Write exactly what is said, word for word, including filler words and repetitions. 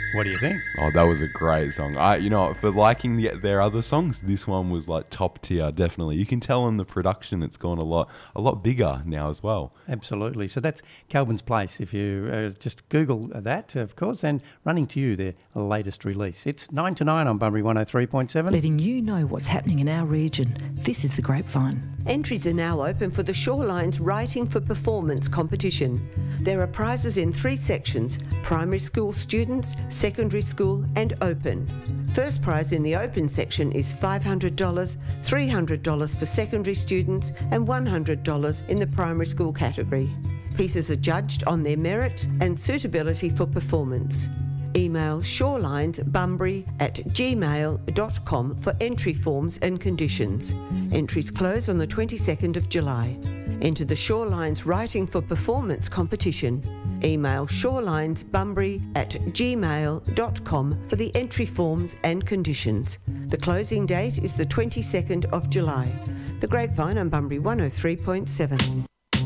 What do you think? Oh, that was a great song. I, you know, for liking the, their other songs, this one was like top tier, definitely. You can tell in the production it's gone a lot, a lot bigger now as well. Absolutely. So that's Kelvin's Place. If you uh, just Google that, of course, and Running to You, their latest release. It's nine to nine on Bunbury one oh three point seven. Letting you know what's happening in our region. This is The Grapevine. Entries are now open for the Shorelines Writing for Performance competition. There are prizes in three sections: primary school students, secondary school and open. First prize in the open section is five hundred dollars, three hundred dollars for secondary students and one hundred dollars in the primary school category. Pieces are judged on their merit and suitability for performance. Email shorelinesbunbury at gmail dot com for entry forms and conditions. Entries close on the twenty-second of July. Enter the Shorelines Writing for Performance competition. Email shorelinesbunbury at gmail dot com for the entry forms and conditions. The closing date is the twenty-second of July. The Grapevine on Bunbury one oh three point seven.